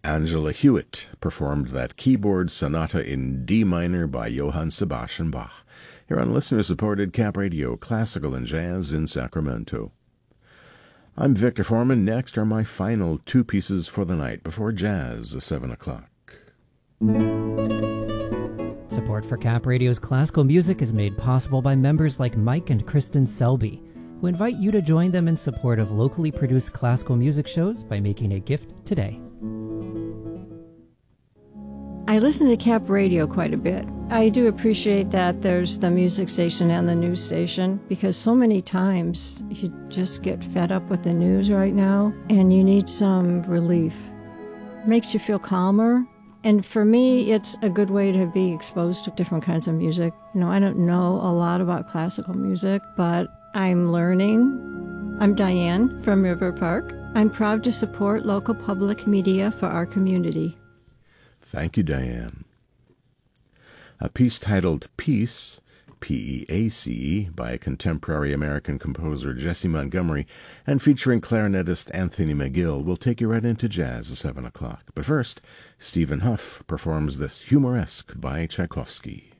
Angela Hewitt performed that keyboard sonata in D minor by Johann Sebastian Bach, here on listener-supported Cap Radio, classical and jazz in Sacramento. I'm Victor Foreman. Next are my final two pieces for the night before jazz at 7 o'clock. Support for Cap Radio's classical music is made possible by members like Mike and Kristen Selby, who invite you to join them in support of locally produced classical music shows by making a gift today. I listen to Cap Radio quite a bit. I do appreciate that there's the music station and the news station, because so many times you just get fed up with the news right now and you need some relief. It makes you feel calmer. And for me, it's a good way to be exposed to different kinds of music. You know, I don't know a lot about classical music, but I'm learning. I'm Diane from River Park. I'm proud to support local public media for our community. Thank you, Diane. A piece titled Peace, P-E-A-C-E, by contemporary American composer Jesse Montgomery and featuring clarinetist Anthony McGill will take you right into jazz at 7 o'clock. But first, Stephen Huff performs this Humoresque by Tchaikovsky.